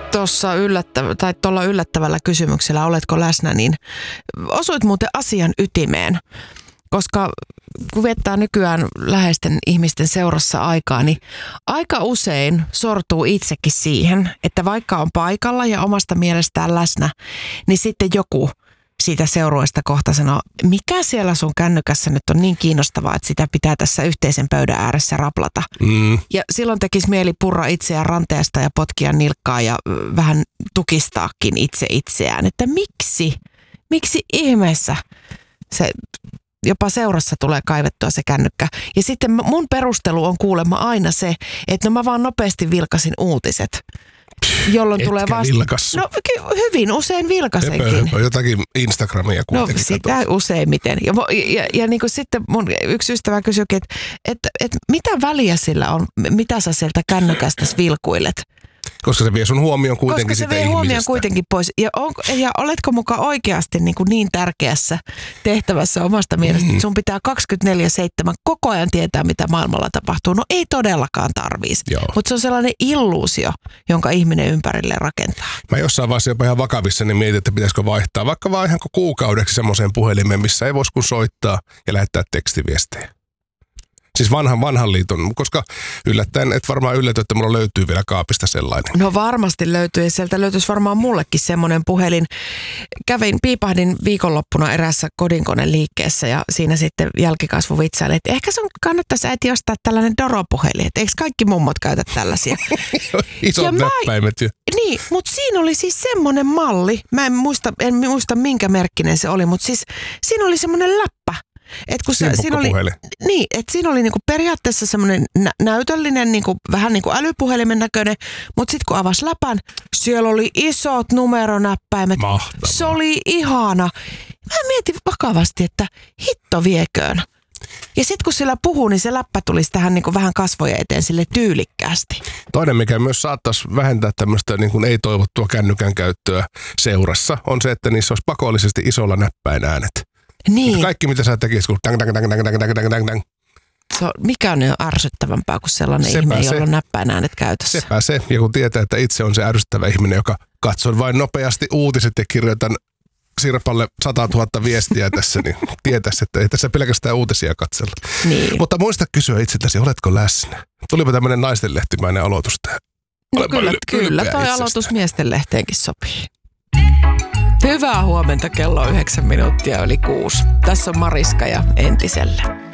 tuolla yllättävällä kysymyksellä, oletko läsnä, niin osuit muuten asian ytimeen. Koska kun viettää nykyään läheisten ihmisten seurassa aikaa, niin aika usein sortuu itsekin siihen, että vaikka on paikalla ja omasta mielestään läsnä, niin sitten joku siitä seurueesta kohta sanoo, mikä siellä sun kännykässä nyt on niin kiinnostavaa, että sitä pitää tässä yhteisen pöydän ääressä raplata. Ja silloin tekisi mieli purra itseään ranteesta ja potkia nilkkaa ja vähän tukistaakin itseään, että miksi ihmeessä se jopa seurassa tulee kaivettua se kännykkä. Ja sitten mun perustelu on kuulemma aina se, että mä vaan nopeasti vilkasin uutiset. Jolloin tulee vasta. No hyvin usein vilkaisenkin. Jotakin Instagramia kuitenkin. No sitä useimmiten. Ja niin kuin sitten mun yksi ystävä kysyikin, että mitä väliä sillä on, mitä sä sieltä kännykästä vilkuilet? Koska se vie sun huomioon kuitenkin sitä ihmisestä. Koska se vie huomioon kuitenkin pois. Ja oletko mukaan oikeasti niin tärkeässä tehtävässä omasta mielestä, että sun pitää 24/7 koko ajan tietää, mitä maailmalla tapahtuu? No ei todellakaan tarvitsisi. Mutta se on sellainen illuusio, jonka ihminen ympärille rakentaa. Mä jossain vaiheessa jopa ihan vakavissa niin mietin, että pitäisikö vaihtaa vaikka vaan ihan kuukaudeksi semmoiseen puhelimeen, missä ei voisi kun soittaa ja lähettää tekstiviestejä. Siis vanhan liiton, koska yllättäen, et varmaan ylläty, että mulla löytyy vielä kaapista sellainen. No varmasti löytyy ja sieltä löytyisi varmaan mullekin semmoinen puhelin. Piipahdin viikonloppuna eräässä kodinkoneliikkeessä ja siinä sitten jälkikasvu vitsaili, että ehkä sun kannattaisi äiti ostaa tällainen Doro-puhelin, että eikö kaikki mummot käytä tällaisia? Isot näppäimet jo. Niin, mutta siinä oli siis semmoinen malli, mä en muista minkä merkkinen se oli, mutta siis siinä oli semmoinen läppä. Siinä oli niinku periaatteessa semmoinen näytöllinen, niinku, vähän niin kuin älypuhelimen näköinen, mutta sitten kun avasi läpän, siellä oli isot numeronäppäimet. Mahtavaa. Se oli ihana. Mä mietin vakavasti, että hitto vieköön. Ja sitten kun sillä puhuu, niin se läppä tulisi tähän niinku vähän kasvoja eteen sille tyylikkäästi. Toinen, mikä myös saattaisi vähentää tämmöistä niin kuin ei-toivottua kännykän käyttöä seurassa, on se, että niissä olisi pakollisesti isolla näppäin äänet. Niin. Kaikki mitä sä tekisit, kun dang. Mikä on ärsyttävämpää kuin sellainen ihminen, jolla on näppäin äänet käytössä? Sepä se. Ja kun tietää, että itse on se ärsyttävä ihminen, joka katsoo vain nopeasti uutiset ja kirjoitan Sirpalle 100 000 viestiä tässä, niin tietäisi, että ei tässä pelkästään uutisia katsella. Niin. Mutta muista kysyä itseltäsi, oletko läsnä? Tulipa tämmöinen naistenlehtimäinen aloitus tähän. No kyllä, toi aloitus miesten lehteenkin sopii. Hyvää huomenta, kello on 9 minuuttia yli 6. Tässä on Mariska ja Entisellä.